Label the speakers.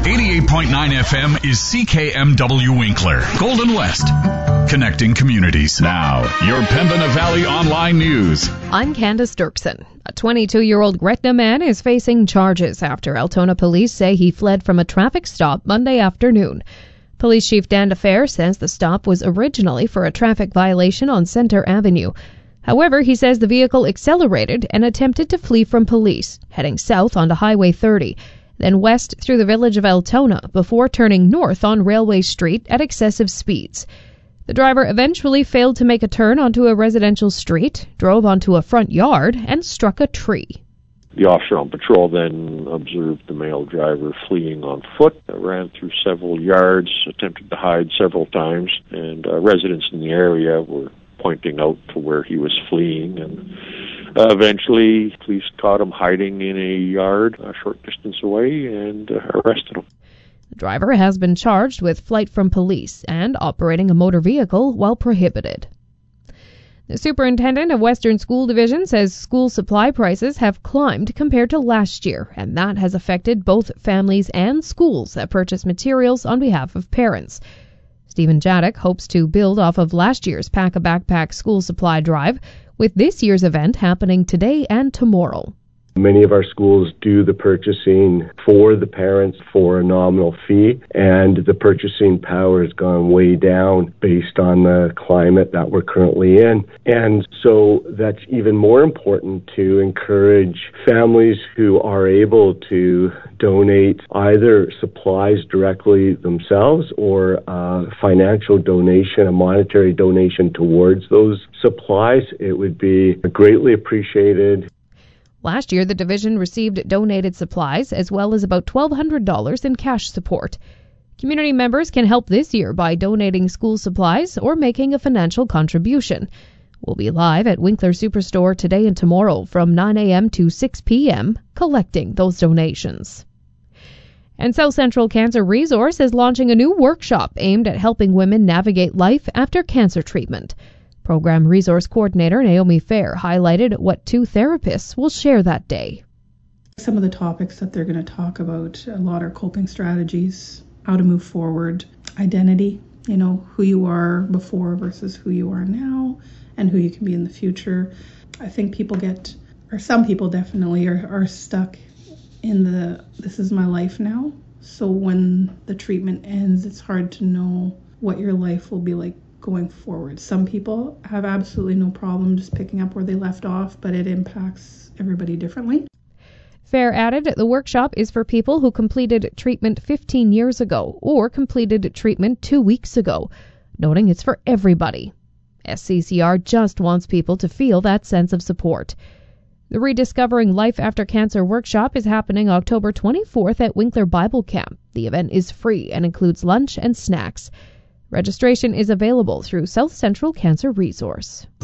Speaker 1: 88.9 FM is CKMW Winkler, Golden West. Connecting communities. Now, your Pembina Valley Online News.
Speaker 2: I'm Candace Dirksen. A 22-year-old Gretna man is facing charges after Altona police say he fled from a traffic stop Monday afternoon. Police Chief Dan DeFair says the stop was originally for a traffic violation on Centre Avenue. However, he says the vehicle accelerated and attempted to flee from police, heading south onto Highway 30, then west through the village of Altona before turning north on Railway Street at excessive speeds. The driver eventually failed to make a turn onto a residential street, drove onto a front yard, and struck a tree.
Speaker 3: The officer on patrol then observed the male driver fleeing on foot, ran through several yards, attempted to hide several times, and residents in the area were pointing out to where he was fleeing, and eventually police caught him hiding in a yard a short distance away and arrested him.
Speaker 2: The driver has been charged with flight from police and operating a motor vehicle while prohibited. The superintendent of Western School Division says school supply prices have climbed compared to last year, and that has affected both families and schools that purchase materials on behalf of parents. Stephen Jadek hopes to build off of last year's Pack a Backpack school supply drive, with this year's event happening today and tomorrow.
Speaker 4: Many of our schools do the purchasing for the parents for a nominal fee, and the purchasing power has gone way down based on the climate that we're currently in. And so that's even more important to encourage families who are able to donate either supplies directly themselves or a financial donation, a monetary donation towards those supplies. It would be greatly appreciated.
Speaker 2: Last year, the division received donated supplies as well as about $1,200 in cash support. Community members can help this year by donating school supplies or making a financial contribution. We'll be live at Winkler Superstore today and tomorrow from 9 a.m. to 6 p.m. collecting those donations. And South Central Cancer Resource is launching a new workshop aimed at helping women navigate life after cancer treatment. Program Resource Coordinator Naomi Fair highlighted what two therapists will share that day.
Speaker 5: Some of the topics that they're going to talk about, a lot are coping strategies, how to move forward, identity, who you are before versus who you are now, and who you can be in the future. I think some people definitely are stuck in this is my life now. So when the treatment ends, it's hard to know what your life will be like going forward. Some people have absolutely no problem just picking up where they left off, but it impacts everybody differently.
Speaker 2: Fair added the workshop is for people who completed treatment 15 years ago or completed treatment 2 weeks ago, noting it's for everybody. SCCR just wants people to feel that sense of support. The Rediscovering Life After Cancer workshop is happening October 24th at Winkler Bible Camp. The event is free and includes lunch and snacks. Registration is available through South Central Cancer Resource.